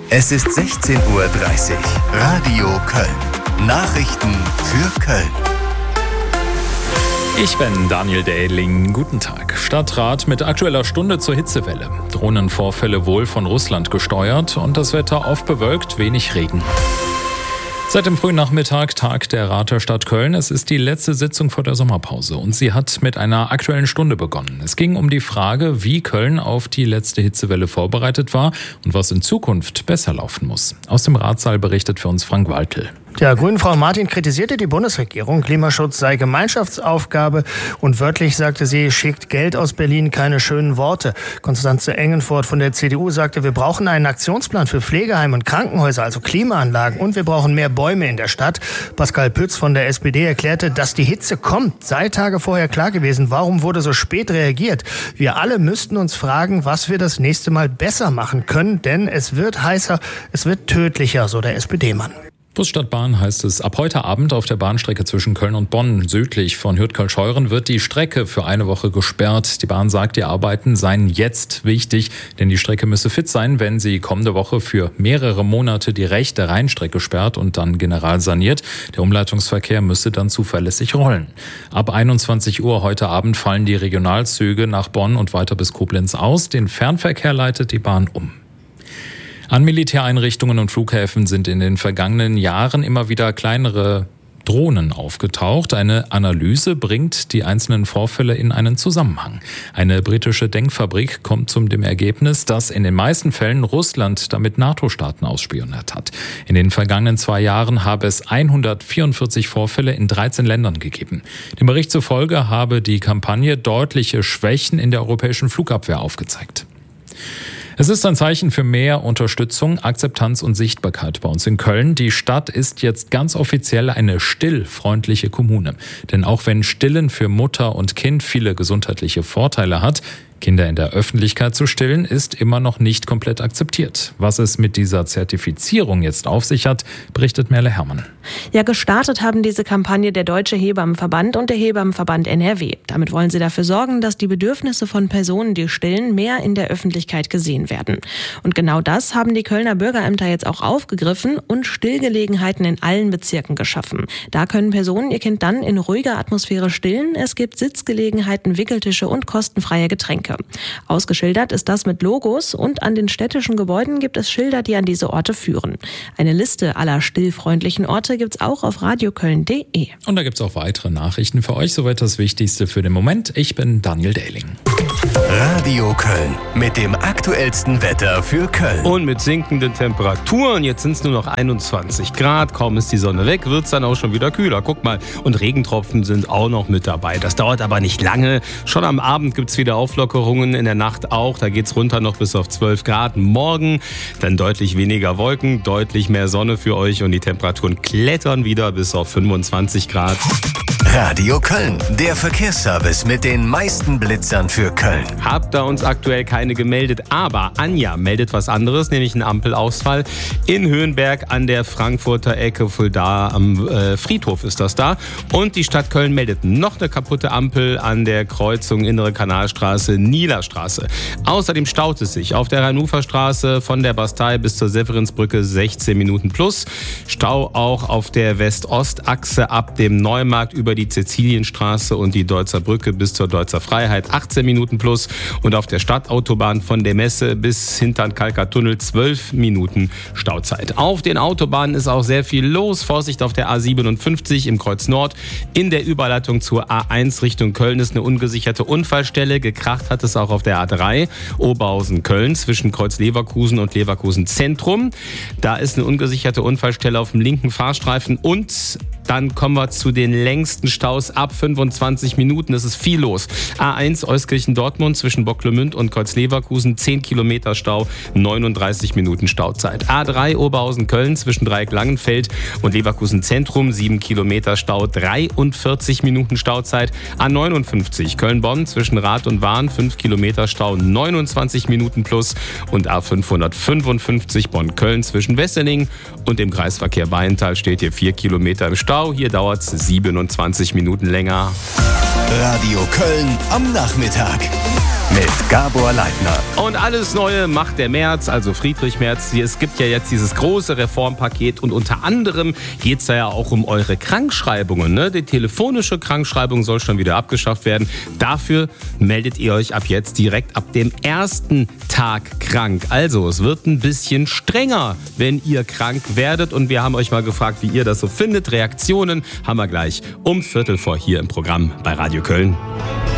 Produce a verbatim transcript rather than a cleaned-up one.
Es ist sechzehn Uhr dreißig. Radio Köln. Nachrichten für Köln. Ich bin Daniel Dähling. Guten Tag. Stadtrat mit aktueller Stunde zur Hitzewelle. Drohnenvorfälle wohl von Russland gesteuert und das Wetter oft bewölkt, wenig Regen. Seit dem frühen Nachmittag tagt der Rat der Stadt Köln. Es ist die letzte Sitzung vor der Sommerpause und sie hat mit einer aktuellen Stunde begonnen. Es ging um die Frage, wie Köln auf die letzte Hitzewelle vorbereitet war und was in Zukunft besser laufen muss. Aus dem Ratssaal berichtet für uns Frank Waltel. Der Grünen-Frau Martin kritisierte die Bundesregierung, Klimaschutz sei Gemeinschaftsaufgabe und wörtlich sagte sie, schickt Geld aus Berlin, keine schönen Worte. Konstanze Engenfort von der C D U sagte, wir brauchen einen Aktionsplan für Pflegeheime und Krankenhäuser, also Klimaanlagen, und wir brauchen mehr Bäume in der Stadt. Pascal Pütz von der S P D erklärte, dass die Hitze kommt, sei Tage vorher klar gewesen. Warum wurde so spät reagiert? Wir alle müssten uns fragen, was wir das nächste Mal besser machen können, denn es wird heißer, es wird tödlicher, so der S P D-Mann. Bus Stadt Bahn heißt es, ab heute Abend auf der Bahnstrecke zwischen Köln und Bonn südlich von Hürth-Köln-Scheuren wird die Strecke für eine Woche gesperrt. Die Bahn sagt, die Arbeiten seien jetzt wichtig, denn die Strecke müsse fit sein, wenn sie kommende Woche für mehrere Monate die rechte Rheinstrecke sperrt und dann general saniert. Der Umleitungsverkehr müsse dann zuverlässig rollen. Ab einundzwanzig Uhr heute Abend fallen die Regionalzüge nach Bonn und weiter bis Koblenz aus. Den Fernverkehr leitet die Bahn um. An Militäreinrichtungen und Flughäfen sind in den vergangenen Jahren immer wieder kleinere Drohnen aufgetaucht. Eine Analyse bringt die einzelnen Vorfälle in einen Zusammenhang. Eine britische Denkfabrik kommt zu dem Ergebnis, dass in den meisten Fällen Russland damit NATO-Staaten ausspioniert hat. In den vergangenen zwei Jahren habe es hundertvierundvierzig Vorfälle in dreizehn Ländern gegeben. Dem Bericht zufolge habe die Kampagne deutliche Schwächen in der europäischen Flugabwehr aufgezeigt. Es ist ein Zeichen für mehr Unterstützung, Akzeptanz und Sichtbarkeit bei uns in Köln. Die Stadt ist jetzt ganz offiziell eine stillfreundliche Kommune. Denn auch wenn Stillen für Mutter und Kind viele gesundheitliche Vorteile hat, Kinder in der Öffentlichkeit zu stillen, ist immer noch nicht komplett akzeptiert. Was es mit dieser Zertifizierung jetzt auf sich hat, berichtet Merle Herrmann. Ja, gestartet haben diese Kampagne der Deutsche Hebammenverband und der Hebammenverband N R W. Damit wollen sie dafür sorgen, dass die Bedürfnisse von Personen, die stillen, mehr in der Öffentlichkeit gesehen werden. Und genau das haben die Kölner Bürgerämter jetzt auch aufgegriffen und Stillgelegenheiten in allen Bezirken geschaffen. Da können Personen ihr Kind dann in ruhiger Atmosphäre stillen. Es gibt Sitzgelegenheiten, Wickeltische und kostenfreie Getränke. Ausgeschildert ist das mit Logos und an den städtischen Gebäuden gibt es Schilder, die an diese Orte führen. Eine Liste aller stillfreundlichen Orte gibt's auch auf radioköln punkt de. Und da gibt's auch weitere Nachrichten für euch. Soweit das Wichtigste für den Moment. Ich bin Daniel Dähling. Radio Köln mit dem aktuellsten Wetter für Köln. Und mit sinkenden Temperaturen, jetzt sind es nur noch einundzwanzig Grad, kaum ist die Sonne weg, wird es dann auch schon wieder kühler. Guck mal, und Regentropfen sind auch noch mit dabei. Das dauert aber nicht lange. Schon am Abend gibt es wieder Auflockerungen, in der Nacht auch. Da geht es runter noch bis auf zwölf Grad. Morgen dann deutlich weniger Wolken, deutlich mehr Sonne für euch und die Temperaturen klettern wieder bis auf fünfundzwanzig Grad. Radio Köln, der Verkehrsservice mit den meisten Blitzern für Köln. Habt da uns aktuell keine gemeldet, aber Anja meldet was anderes, nämlich einen Ampelausfall in Höhenberg an der Frankfurter Ecke, da am äh, Friedhof ist das da. Und die Stadt Köln meldet noch eine kaputte Ampel an der Kreuzung Innere Kanalstraße, Nielerstraße. Außerdem staut es sich auf der Rheinuferstraße von der Bastei bis zur Severinsbrücke sechzehn Minuten plus. Stau auch auf der West-Ost-Achse ab dem Neumarkt über die Cäcilienstraße und die Deutzer Brücke bis zur Deutzer Freiheit achtzehn Minuten plus und auf der Stadtautobahn von der Messe bis hintern Kalkatunnel zwölf Minuten Stauzeit. Auf den Autobahnen ist auch sehr viel los. Vorsicht auf der A siebenundfünfzig im Kreuz Nord. In der Überleitung zur A eins Richtung Köln ist eine ungesicherte Unfallstelle. Gekracht hat es auch auf der A drei Oberhausen-Köln zwischen Kreuz Leverkusen und Leverkusen Zentrum. Da ist eine ungesicherte Unfallstelle auf dem linken Fahrstreifen und dann kommen wir zu den längsten Staus ab fünfundzwanzig Minuten. Es ist viel los. A eins Euskirchen-Dortmund zwischen Bocklemünd und Kreuz-Leverkusen, zehn Kilometer Stau, neununddreißig Minuten Stauzeit. A drei Oberhausen-Köln zwischen Dreieck-Langenfeld und Leverkusen-Zentrum, sieben Kilometer Stau, dreiundvierzig Minuten Stauzeit. A neunundfünfzig Köln-Bonn zwischen Rath und Wahn, fünf Kilometer Stau, neunundzwanzig Minuten plus. Und A fünfhundertfünfundfünfzig Bonn-Köln zwischen Wesseling und dem Kreisverkehr Bayental steht hier vier Kilometer im Stau. Hier dauert es siebenundzwanzig Minuten länger. Radio Köln am Nachmittag. mit Gabor Leitner. Und alles Neue macht der Merz, also Friedrich Merz. Es gibt ja jetzt dieses große Reformpaket und unter anderem geht es da ja auch um eure Krankschreibungen. Ne? Die telefonische Krankschreibung soll schon wieder abgeschafft werden. Dafür meldet ihr euch ab jetzt direkt ab dem ersten Tag krank. Also es wird ein bisschen strenger, wenn ihr krank werdet. Und wir haben euch mal gefragt, wie ihr das so findet. Reaktionen haben wir gleich um Viertel vor hier im Programm bei Radio Köln.